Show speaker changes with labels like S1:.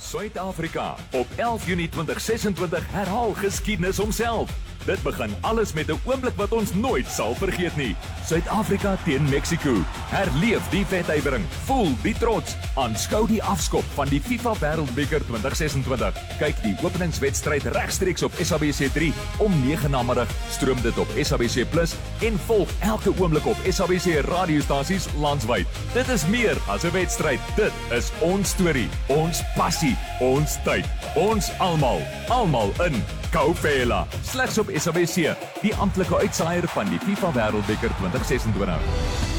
S1: Suid-Afrika. Op 11 Junie 2026 herhaal geskiedenis homself. Dit begin alles met 'n oomblik wat ons nooit sal vergeet nie. Suid-Afrika teen Mexico. Herleef die wedywering. Voel die trots. Aanskou die afskop van die FIFA Wêreldbeker 2026. Kyk die openingswedstryd regstreeks op SABC3 om 9 na middag. Stroom dit op SABC+ en volg elke oomblik op SABC radiostasies landwyd. Dit is meer as 'n wedstryd. Dit is ons storie, ons passie, ons tyd, ons almal in Kaufela. Slegs op SABC, die amptelike uitsaaier van die FIFA Wêreldbeker 2026.